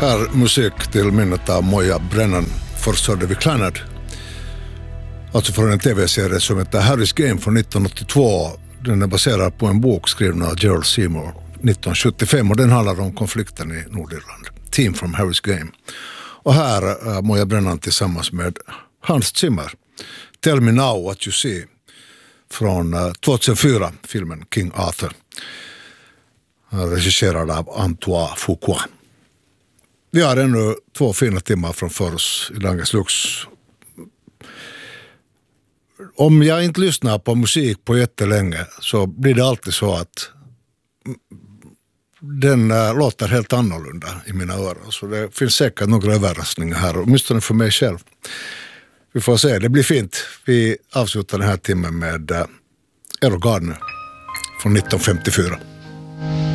Här musik till minnet av Moja Brennan. Först hörde vi Clannad. Alltså från en tv-serie som heter Harry's Game från 1982. Den är baserad på en bok skriven av Gerald Seymour 1975 och den handlar om konflikten i Nordirland. Team from Harry's Game. Och här är Moja Brennan tillsammans med Hans Zimmer. Tell me now what you see från 2004, filmen King Arthur. Regisserad av Antoine Fuqua. Vi har ännu 2 fina timmar framför oss i Langes Lux. Om jag inte lyssnar på musik på jättelänge så blir det alltid så att den låter helt annorlunda i mina öron. Så det finns säkert några överraskningar här, åtminstone för mig själv. Vi får se, det blir fint. Vi avslutar den här timmen med Errol Garner från 1954.